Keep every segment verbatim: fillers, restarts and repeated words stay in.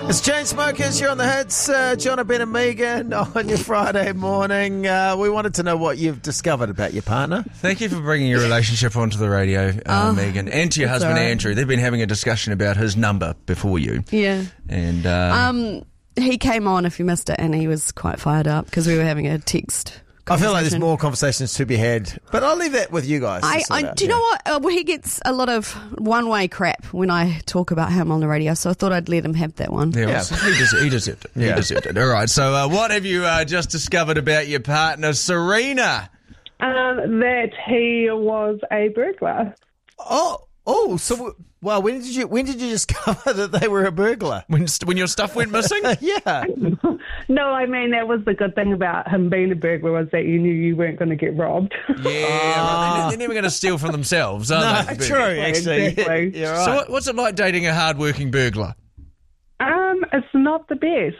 It's Chainsmokers, you're on the hits. Uh, John, Ben and Megan on your Friday morning. Uh, we wanted to know what you've discovered about your partner. Thank you for bringing your relationship onto the radio, uh, Oh, Megan, and to your husband, right. Andrew. They've been having a discussion about his number before you. Yeah. And uh, Um, he came on, if you missed it, and he was quite fired up because we were having a text. I feel like there's conversation. more conversations to be had, but I'll leave that with you guys. to I, sort I out, do you yeah. know what? Uh, well, he gets a lot of one-way crap when I talk about him on the radio, so I thought I'd let him have that one. yeah, Yeah. well, he, des- he deserved it. He Yeah. deserved it. All right. So, uh, what have you uh, just discovered about your partner, Serena? Um, that he was a burglar. Oh, oh, so well, when did you when did you discover that they were a burglar? When st- when your stuff went missing? Yeah. No, I mean, that was the good thing about him being a burglar was that you knew you weren't going to get robbed. Yeah, well, they're, they're never going to steal from themselves, are No, they? true, actually. Exactly. You're right. So, what, what's it like dating a hard-working burglar? Um, it's not the best.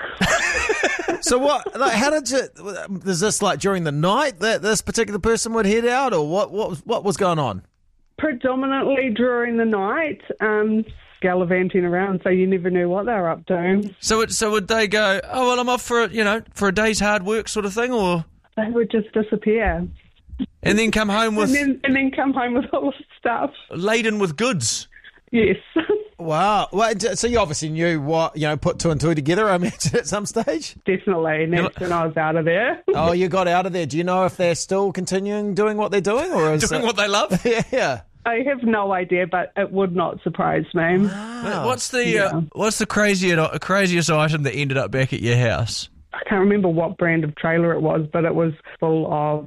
So what? Like, how did you? Is this like during the night that this particular person would head out, or what? What was what was going on? Predominantly during the night, um, gallivanting around, so you never knew what they were up to. So, it, so would they go? Oh well, I'm off for a, you know for a day's hard work, sort of thing, or They would just disappear. and then come home with And then, and then come home with all the stuff. laden with goods. Yes. Wow. Well, d- so you obviously knew what you know. Put two and two together. I imagine at some stage. Definitely. And that's when I was out of there. Oh, you got out of there. Do you know if they're still continuing doing what they're doing, or is Doing it- what they love. Yeah. I have no idea, but it would not surprise me. What's the Yeah. uh, what's the craziest craziest item that ended up back at your house? I can't remember what brand of trailer it was, but it was full of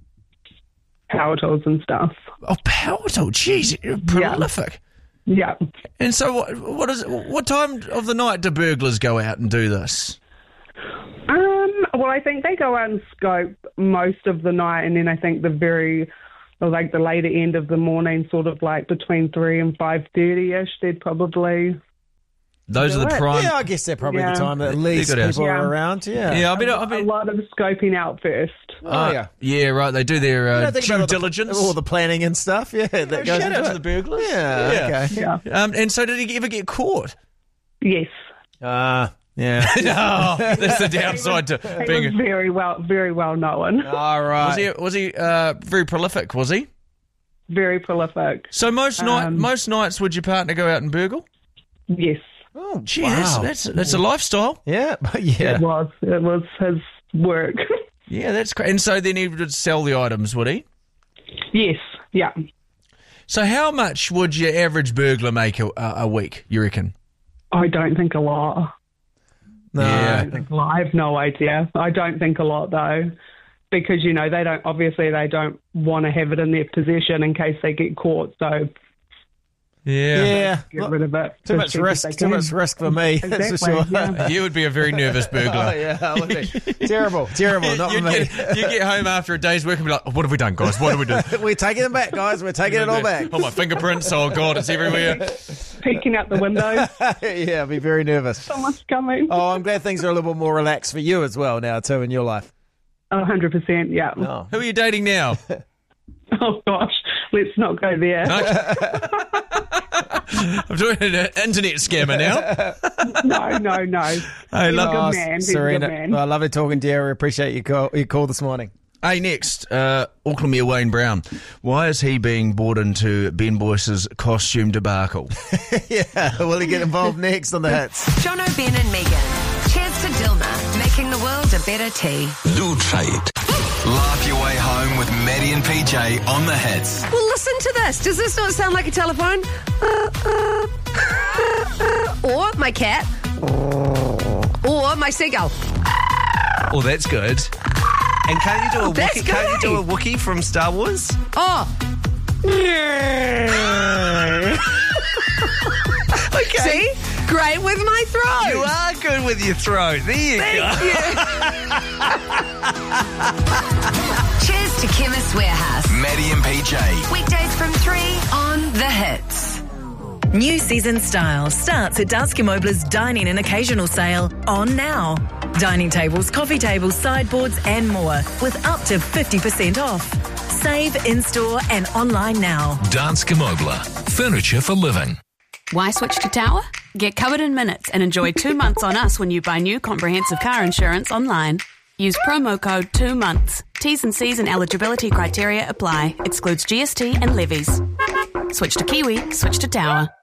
power tools and stuff. Oh, power tool. Jeez, you're prolific. Yeah. And so, what what is what time of the night do burglars go out and do this? Um, well, I think they go out and scope most of the night, and then I think the very, or like the later end of the morning, sort of like between three and five thirty ish, they'd probably. Those are the Do it. prime. Yeah, I guess they're probably Yeah. the time that at They least got out. people Yeah. are around. Yeah. Yeah, I mean, I A mean, lot of scoping out first. Oh, yeah. yeah, right. They do their You uh, don't think due about all the- diligence. all the planning and stuff. Yeah, that goes Shout into out to it. the burglars. Yeah. Yeah. Okay. Yeah. Um, and so, did he ever get caught? Yes. Ah. yeah. No, that's the downside to He being. was A, very well, very well known. All right. was he? Was he uh, very prolific? Was he? Very prolific. So most night, Um, most nights, would your partner go out and burgle? Yes. Oh, Gee, wow. that's, that's that's a lifestyle. Yeah. Yeah. It was. It was his work. Yeah, that's great. And so then he would sell the items, would he? Yes. Yeah. So how much would your average burglar make a, a week, you reckon? I don't think a lot. No. Yeah. Well, I have no idea. I don't think a lot though, because you know they don't. Obviously, they don't want to have it in their possession in case they get caught. So Yeah. Yeah. get Look, rid of it. Too as much cheap as risk. they Too can. much risk for me. That's for Exactly, sure. yeah. You would be a very nervous Oh, burglar. yeah, I would be. terrible, terrible. Not for You'd me. get, you'd get home after a day's work and be like, what have we done, guys? What have we done? We're taking it back, guys. We're taking it all back. Oh, my fingerprints. Oh, God, it's everywhere. Peeking out the window. Yeah, I'll be very nervous. Someone's coming. Oh, I'm glad things are a little bit more relaxed for you as well now, too, in your life. A hundred percent. Yeah. Oh. Who are you dating now? Oh gosh, let's not go there. I'm doing an internet scammer now. No, no, no. Hey, He's a love, good Oh, man. He's Serena. a good man. Well, lovely talking to you. We appreciate your call, your call this morning. Hey, next, uh, Auckland Mayor Wayne Brown. Why is he being brought into Ben Boyce's costume debacle? Yeah, will he get involved next on the hits? John O'Ben and Megan. Cheers to Dilma, making the world a better tea. Lou Trade. Laugh your way home with Maddie and P J on the hits. Well, listen to this. Does this not sound like a telephone? Or my cat. Or my seagull. Oh, that's good. And can't you do a That's Wookiee? Can't you do a great. Wookiee from Star Wars? Oh. Okay. See? Great with my throat. You are good with your throat. There you go. Cheers to Chemist Warehouse. Maddie and P J. Weekdays from three on The Hits. New season style starts at Danske Mobler's Dining and Occasional Sale on now. Dining tables, coffee tables, sideboards and more with up to fifty percent off. Save in-store and online now. Danske Mobler. Furniture for living. Why switch to Tower? Get covered in minutes and enjoy two months on us when you buy new comprehensive car insurance online. Use promo code two months. T's and C's and eligibility criteria apply. Excludes G S T and levies. Switch to Kiwi, switch to Tower.